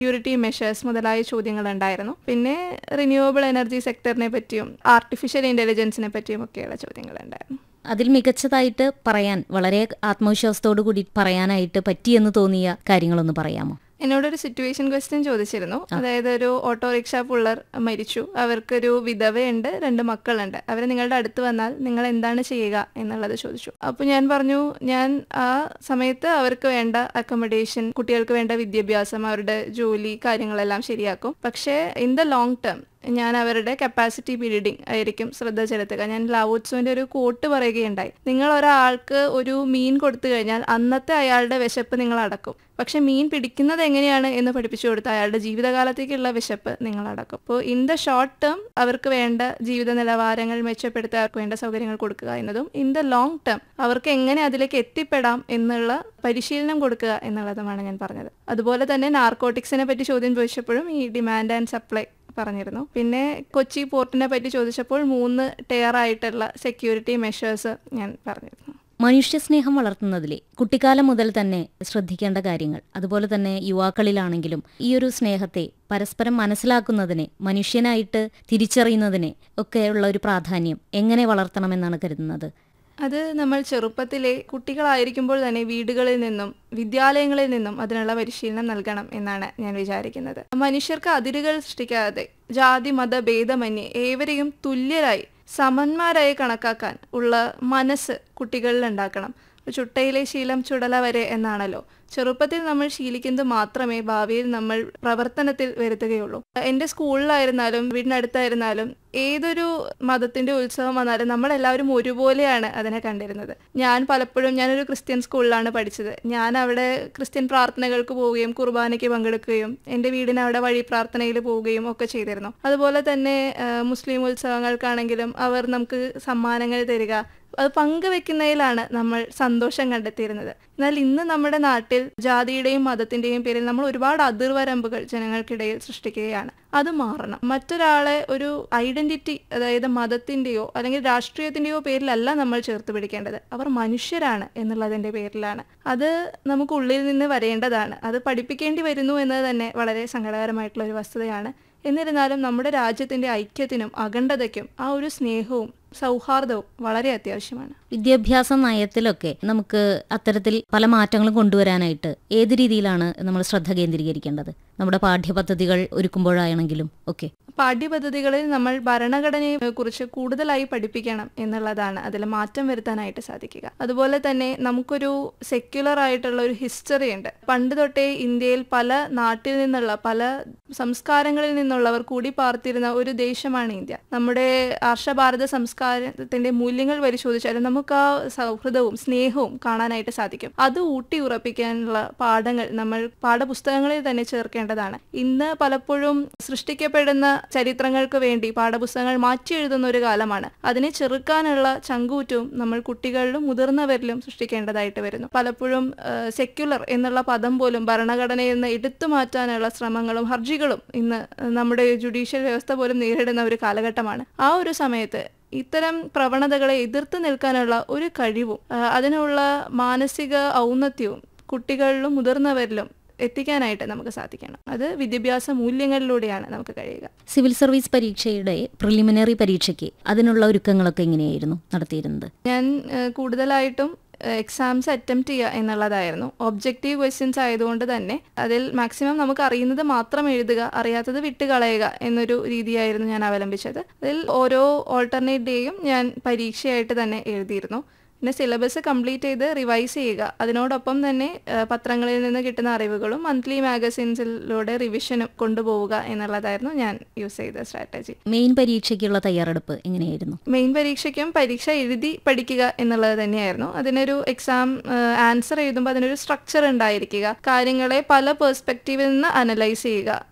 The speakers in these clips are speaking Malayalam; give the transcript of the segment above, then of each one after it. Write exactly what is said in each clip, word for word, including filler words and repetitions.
സെക്യൂരിറ്റി മെഷേഴ്സ് മുതലായ ചോദ്യങ്ങളുണ്ടായിരുന്നു. പിന്നെ റിന്യൂവബിൾ എനർജി സെക്ടറിനെ പറ്റിയും ആർട്ടിഫിഷ്യൽ ഇന്റലിജൻസിനെ പറ്റിയും ഒക്കെയുള്ള ചോദ്യങ്ങളുണ്ടായിരുന്നു. അതിൽ മികച്ചതായിട്ട് പറയാൻ, വളരെ ആത്മവിശ്വാസത്തോടു കൂടി പറയാനായിട്ട് പറ്റിയെന്ന് തോന്നിയ കാര്യങ്ങളൊന്ന് പറയാമോ? എന്നോടൊരു സിറ്റുവേഷൻ ക്വസ്റ്റ്യൻ ചോദിച്ചിരുന്നു. അതായത് ഒരു ഓട്ടോറിക്ഷ പുള്ളർ മരിച്ചു, അവർക്കൊരു വിധവയുണ്ട്, രണ്ട് മക്കളുണ്ട്, അവർ നിങ്ങളുടെ അടുത്ത് വന്നാൽ നിങ്ങൾ എന്താണ് ചെയ്യുക എന്നുള്ളത് ചോദിച്ചു. അപ്പോൾ ഞാൻ പറഞ്ഞു, ഞാൻ ആ സമയത്ത് അവർക്ക് വേണ്ട അക്കോമഡേഷൻ, കുട്ടികൾക്ക് വേണ്ട വിദ്യാഭ്യാസം, അവരുടെ ജോലി കാര്യങ്ങളെല്ലാം ശരിയാക്കും. പക്ഷേ ഇൻ ദ ലോങ് ടേം ഞാൻ അവരുടെ കപ്പാസിറ്റി ബിൽഡിംഗ് ആയിരിക്കും ശ്രദ്ധ ചെലുത്തുക. ഞാൻ ലാവോട്സുവിന്റെ ഒരു കോട്ട് പറയുകയുണ്ടായി, നിങ്ങൾ ഒരാൾക്ക് ഒരു മീൻ കൊടുത്തു കഴിഞ്ഞാൽ അന്നത്തെ അയാളുടെ വിശപ്പ് നിങ്ങൾ അടക്കും, പക്ഷെ മീൻ പിടിക്കുന്നത് എങ്ങനെയാണ് എന്ന് പഠിപ്പിച്ചു കൊടുത്ത അയാളുടെ ജീവിതകാലത്തേക്കുള്ള വിശപ്പ് നിങ്ങൾ അടക്കും. അപ്പോൾ ഇൻ ദ ഷോർട്ട് ടേം അവർക്ക് വേണ്ട ജീവിത നിലവാരങ്ങൾ മെച്ചപ്പെടുത്തുക, അവർക്ക് വേണ്ട സൗകര്യങ്ങൾ കൊടുക്കുക എന്നതും ഇൻ ദ ലോങ് ടേം അവർക്ക് എങ്ങനെ അതിലേക്ക് എത്തിപ്പെടാം എന്നുള്ള പരിശീലനം കൊടുക്കുക എന്നുള്ളതുമാണ് ഞാൻ പറഞ്ഞത്. അതുപോലെ തന്നെ നാർക്കോട്ടിക്സിനെ പറ്റി ചോദ്യം ചോദിച്ചപ്പോഴും ഈ ഡിമാൻഡ് ആൻഡ് സപ്ലൈ പറഞ്ഞിരുന്നു. പിന്നെ കൊച്ചി പോർട്ടിനെ പറ്റി ചോദിച്ചപ്പോൾ മൂന്ന് ടയർ ആയിട്ടുള്ള സെക്യൂരിറ്റി മെഷേഴ്സ് ഞാൻ പറഞ്ഞിരുന്നു. മനുഷ്യസ്നേഹം വളർത്തുന്നതിലെ കുട്ടിക്കാലം മുതൽ തന്നെ ശ്രദ്ധിക്കേണ്ട കാര്യങ്ങൾ, അതുപോലെ തന്നെ യുവാക്കളിലാണെങ്കിലും ഈ ഒരു സ്നേഹത്തെ പരസ്പരം മനസ്സിലാക്കുന്നതിനെ, മനുഷ്യനായിട്ട് തിരിച്ചറിയുന്നതിനെ ഒക്കെയുള്ള ഒരു പ്രാധാന്യം എങ്ങനെ വളർത്തണമെന്നാണ് കരുതുന്നത്? അത് നമ്മൾ ചെറുപ്പത്തിലെ കുട്ടികളായിരിക്കുമ്പോൾ തന്നെ വീടുകളിൽ നിന്നും വിദ്യാലയങ്ങളിൽ നിന്നും അതിനുള്ള പരിശീലനം നൽകണം എന്നാണ് ഞാൻ വിചാരിക്കുന്നത്. മനുഷ്യർക്ക് അതിരുകൾ സൃഷ്ടിക്കാതെ ജാതി മത ഭേദമന്യേ ഏവരെയും തുല്യരായി സമന്മാരായി കണക്കാക്കാൻ ഉള്ള മനസ്സ് കുട്ടികളിൽ ഉണ്ടാക്കണം. ചുട്ടയിലെ ശീലം ചുടല വരെ എന്നാണല്ലോ. ചെറുപ്പത്തിൽ നമ്മൾ ശീലിക്കുന്നത് മാത്രമേ ഭാവിയിൽ നമ്മൾ പ്രവർത്തനത്തിൽ വരുത്തുകയുള്ളൂ. എൻ്റെ സ്കൂളിലായിരുന്നാലും വീടിനടുത്തായിരുന്നാലും ഏതൊരു മതത്തിന്റെ ഉത്സവം വന്നാലും നമ്മളെല്ലാവരും ഒരുപോലെയാണ് അതിനെ കണ്ടിരുന്നത്. ഞാൻ പലപ്പോഴും ഞാനൊരു ക്രിസ്ത്യൻ സ്കൂളിലാണ് പഠിച്ചത്. ഞാൻ അവിടെ ക്രിസ്ത്യൻ പ്രാർത്ഥനകൾക്ക് പോവുകയും കുർബാനയ്ക്ക് പങ്കെടുക്കുകയും എൻ്റെ വീടിന് അവിടെ വഴി പ്രാർത്ഥനയിൽ പോവുകയും ഒക്കെ ചെയ്തിരുന്നു. അതുപോലെ തന്നെ മുസ്ലിം ഉത്സവങ്ങൾക്കാണെങ്കിലും അവർ നമുക്ക് സമ്മാനങ്ങൾ തരിക, അത് പങ്കുവെക്കുന്നതിലാണ് നമ്മൾ സന്തോഷം കണ്ടെത്തിയിരുന്നത്. എന്നാൽ ഇന്ന് നമ്മുടെ നാട്ടിൽ ജാതിയുടെയും മതത്തിന്റെയും പേരിൽ നമ്മൾ ഒരുപാട് അതിർവരമ്പുകൾ ജനങ്ങൾക്കിടയിൽ സൃഷ്ടിക്കുകയാണ്. അത് മാറണം. മറ്റൊരാളെ ഒരു ഐഡന്റിറ്റി, അതായത് മതത്തിന്റെയോ അല്ലെങ്കിൽ രാഷ്ട്രീയത്തിന്റെയോ പേരിലല്ല നമ്മൾ ചേർത്ത് പിടിക്കേണ്ടത്. അവർ മനുഷ്യരാണ് എന്നുള്ളതിന്റെ പേരിലാണ്. അത് നമുക്ക് ഉള്ളിൽ നിന്ന് വരേണ്ടതാണ്. അത് പഠിപ്പിക്കേണ്ടി വരുന്നു എന്നത് തന്നെ വളരെ സങ്കടകരമായിട്ടുള്ള ഒരു വസ്തുതയാണ്. എന്നിരുന്നാലും നമ്മുടെ രാജ്യത്തിന്റെ ഐക്യത്തിനും അഖണ്ഡതയ്ക്കും ആ ഒരു സ്നേഹവും സൗഹാർദ്ദവും വളരെ അത്യാവശ്യമാണ്. വിദ്യാഭ്യാസ നയത്തിലൊക്കെ നമുക്ക് അത്തരത്തിൽ പല മാറ്റങ്ങളും കൊണ്ടുവരാനായിട്ട് ഏത് രീതിയിലാണ് നമ്മൾ ശ്രദ്ധ കേന്ദ്രീകരിക്കേണ്ടത്? നമ്മുടെ പാഠ്യപദ്ധതികൾ ഒരുക്കുമ്പോഴാണെങ്കിലും ഒക്കെ പാഠ്യപദ്ധതികളിൽ നമ്മൾ ഭരണഘടനയെ കുറിച്ച് കൂടുതലായി പഠിപ്പിക്കണം എന്നുള്ളതാണ് അതിൽ മാറ്റം വരുത്താനായിട്ട് സാധിക്കുക. അതുപോലെ തന്നെ നമുക്കൊരു സെക്യുലർ ആയിട്ടുള്ള ഒരു ഹിസ്റ്ററി ഉണ്ട്. പണ്ട് തൊട്ടേ ഇന്ത്യയിൽ പല നാട്ടിൽ നിന്നുള്ള പല സംസ്കാരങ്ങളിൽ നിന്നുള്ളവർ കൂടി പാർത്തിരുന്ന ഒരു ദേശമാണ് ഇന്ത്യ. നമ്മുടെ ആർഷഭാരത സംസ്കാരത്തിന്റെ മൂല്യങ്ങൾ പരിശോധിച്ചാലും നമുക്ക് ആ സൗഹൃദവും സ്നേഹവും കാണാനായിട്ട് സാധിക്കും. അത് ഊട്ടി ഉറപ്പിക്കാനുള്ള പാഠങ്ങൾ നമ്മൾ പാഠപുസ്തകങ്ങളിൽ തന്നെ ചേർക്കേണ്ടതാണ്. ഇന്ന് പലപ്പോഴും സൃഷ്ടിക്കപ്പെടുന്ന ചരിത്രങ്ങൾക്ക് വേണ്ടി പാഠപുസ്തകങ്ങൾ മാറ്റി എഴുതുന്ന ഒരു കാലമാണ്. അതിനെ ചെറുക്കാനുള്ള ചങ്കൂറ്റവും നമ്മൾ കുട്ടികളിലും മുതിർന്നവരിലും സൃഷ്ടിക്കേണ്ടതായിട്ട് വരുന്നു. പലപ്പോഴും സെക്യുലർ എന്നുള്ള പദം പോലും ഭരണഘടനയിൽ നിന്ന് എടുത്തു മാറ്റാനുള്ള ശ്രമങ്ങളും ഹർജികളും ഇന്ന് നമ്മുടെ ജുഡീഷ്യൽ വ്യവസ്ഥ പോലും നേരിടുന്ന ഒരു കാലഘട്ടമാണ്. ആ ഒരു സമയത്ത് ഇത്തരം പ്രവണതകളെ എതിർത്ത് നിൽക്കാനുള്ള ഒരു കഴിവും അതിനുള്ള മാനസിക ഔന്നത്യവും കുട്ടികളിലും മുതിർന്നവരിലും എത്തിക്കാനായിട്ട് നമുക്ക് സാധിക്കണം. അത് വിദ്യാഭ്യാസ മൂല്യങ്ങളിലൂടെയാണ് നമുക്ക് കഴിയുക. സിവിൽ സർവീസ് പരീക്ഷയുടെ പ്രിലിമിനറി പരീക്ഷയ്ക്ക് അതിനുള്ള ഒരുക്കങ്ങളൊക്കെ എങ്ങനെയായിരുന്നു നടത്തിയിരുന്നത്? ഞാൻ കൂടുതലായിട്ടും എക്സാംസ് അറ്റംപ്റ്റ് ചെയ്യുക എന്നുള്ളതായിരുന്നു. ഒബ്ജക്റ്റീവ് ക്വസ്റ്റ്യൻസ് ആയതുകൊണ്ട് തന്നെ അതിൽ മാക്സിമം നമുക്ക് അറിയുന്നത് മാത്രം എഴുതുക, അറിയാത്തത് വിട്ട് കളയുക എന്നൊരു രീതിയായിരുന്നു ഞാൻ അവലംബിച്ചത്. അതിൽ ഓരോ ഓൾട്ടർനേറ്റ് ഡേയും ഞാൻ പരീക്ഷയായിട്ട് തന്നെ എഴുതിയിരുന്നു. പിന്നെ സിലബസ് കംപ്ലീറ്റ് ചെയ്ത് റിവൈസ് ചെയ്യുക, അതിനോടൊപ്പം തന്നെ പത്രങ്ങളിൽ നിന്ന് കിട്ടുന്ന അറിവുകളും മന്ത്ലി മാഗസിൻസിലൂടെ റിവിഷനും കൊണ്ടുപോവുക എന്നുള്ളതായിരുന്നു ഞാൻ യൂസ് ചെയ്ത സ്ട്രാറ്റജി. മെയിൻ പരീക്ഷയ്ക്കുള്ള തയ്യാറെടുപ്പ് എങ്ങനെയായിരുന്നു? മെയിൻ പരീക്ഷയ്ക്കും പരീക്ഷ എഴുതി പഠിക്കുക എന്നുള്ളത് തന്നെയായിരുന്നു. അതിനൊരു എക്സാം ആൻസർ എഴുതുമ്പോൾ അതിനൊരു സ്ട്രക്ചർ ഉണ്ടായിരിക്കുക, കാര്യങ്ങളെ പല പെർസ്പെക്റ്റീവിൽ നിന്ന് അനലൈസ് ചെയ്യുക,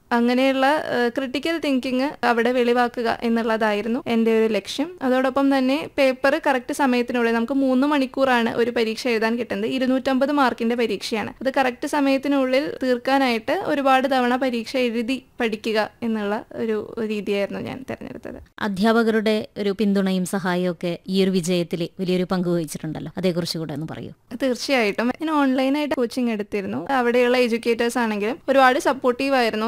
അങ്ങനെയുള്ള ക്രിട്ടിക്കൽ തിങ്കിങ് അവിടെ വെളിവാക്കുക എന്നുള്ളതായിരുന്നു എൻ്റെ ഒരു ലക്ഷ്യം. അതോടൊപ്പം തന്നെ പേപ്പർ കറക്റ്റ് സമയത്തിനുള്ളിൽ, നമുക്ക് മൂന്ന് മണിക്കൂറാണ് ഒരു പരീക്ഷ എഴുതാൻ കിട്ടുന്നത്, ഇരുന്നൂറ്റമ്പത് മാർക്കിന്റെ പരീക്ഷയാണ്. അത് കറക്റ്റ് സമയത്തിനുള്ളിൽ തീർക്കാനായിട്ട് ഒരുപാട് തവണ പരീക്ഷ എഴുതി പഠിക്കുക എന്നുള്ള ഒരു രീതിയായിരുന്നു ഞാൻ തിരഞ്ഞെടുത്തത്. അധ്യാപകരുടെ ഒരു പിന്തുണയും സഹായവും ഒക്കെ ഈ ഒരു വിജയത്തിൽ വലിയൊരു പങ്ക് വഹിച്ചിട്ടുണ്ടല്ലോ, അതേക്കുറിച്ച് കൂടെ ഒന്ന് പറയൂ. തീർച്ചയായിട്ടും. ഞാൻ ഓൺലൈനായിട്ട് കോച്ചിങ് എടുത്തിരുന്നു. അവിടെയുള്ള എഡ്യൂക്കേറ്റേഴ്സ് ആണെങ്കിലും ഒരുപാട് സപ്പോർട്ടീവ് ആയിരുന്നു.